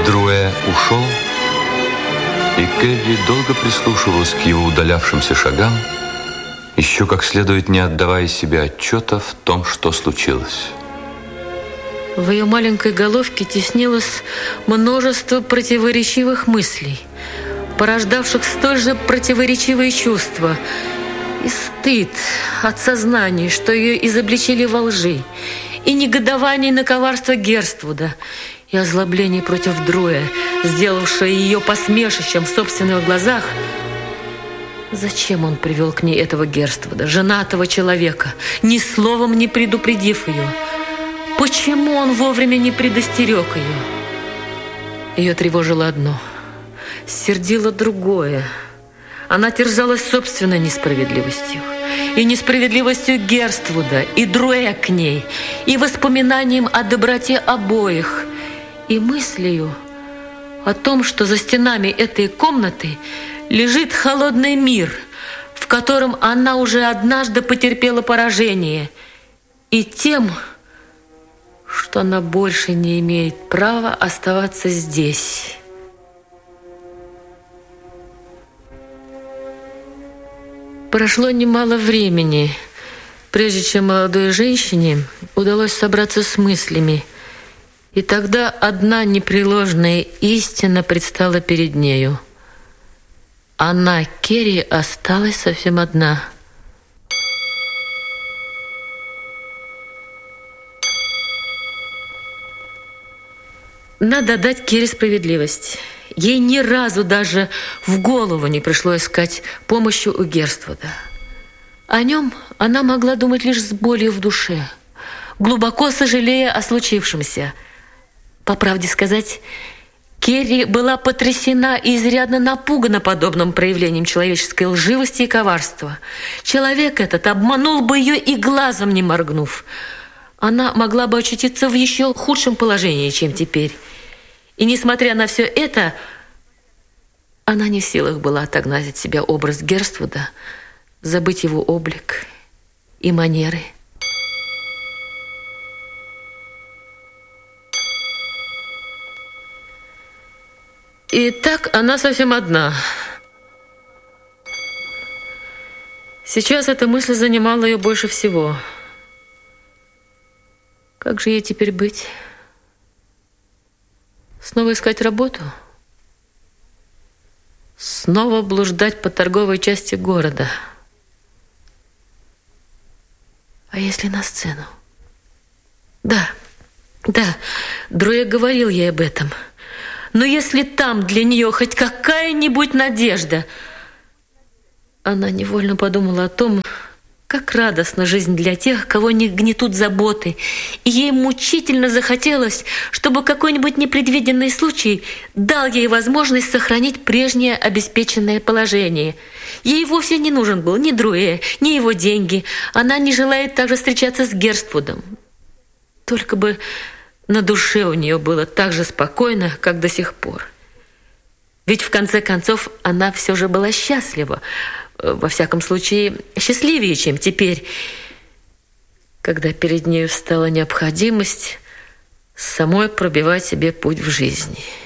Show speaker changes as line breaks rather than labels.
Друэ ушел, и Керри долго прислушивалась к его удалявшимся шагам, еще как следует не отдавая себе отчета в том, что случилось.
В ее маленькой головке теснилось множество противоречивых мыслей, порождавших столь же противоречивые чувства. И стыд от сознания, что ее изобличили во лжи, и негодование на коварство Герствуда, и озлобление против Друэ, сделавшее ее посмешищем в собственных глазах. Зачем он привел к ней этого Герствуда, женатого человека, ни словом не предупредив ее? Почему он вовремя не предостерег ее? Ее тревожило одно, сердило другое. Она терзалась собственной несправедливостью, и несправедливостью Герствуда, и Друэ к ней, и воспоминанием о доброте обоих, и мыслью о том, что за стенами этой комнаты лежит холодный мир, в котором она уже однажды потерпела поражение, и тем, что она больше не имеет права оставаться здесь. Прошло немало времени, прежде чем молодой женщине удалось собраться с мыслями, и тогда одна непреложная истина предстала перед нею. Она, Керри, осталась совсем одна. Надо дать Керри справедливость. Ей ни разу даже в голову не пришло искать помощи у Герствуда. О нем она могла думать лишь с болью в душе, глубоко сожалея о случившемся. По правде сказать, Керри была потрясена и изрядно напугана подобным проявлением человеческой лживости и коварства. Человек этот обманул бы ее и глазом не моргнув. Она могла бы очутиться в еще худшем положении, чем теперь. И несмотря на все это, она не в силах была отогнать от себя образ Герствуда, забыть его облик и манеры. И так она совсем одна. Сейчас эта мысль занимала ее больше всего. Как же ей теперь быть? Снова искать работу? Снова блуждать по торговой части города? А если на сцену? Да, Друэ говорил ей об этом. Но если там для нее хоть какая-нибудь надежда... Она невольно подумала о том, как радостна жизнь для тех, кого не гнетут заботы. И ей мучительно захотелось, чтобы какой-нибудь непредвиденный случай дал ей возможность сохранить прежнее обеспеченное положение. Ей вовсе не нужен был ни Друэ, ни его деньги. Она не желает также встречаться с Герствудом. Только бы на душе у нее было так же спокойно, как до сих пор. Ведь в конце концов она все же была счастлива. Во всяком случае, счастливее, чем теперь, когда перед нею стала необходимость самой пробивать себе путь в жизни.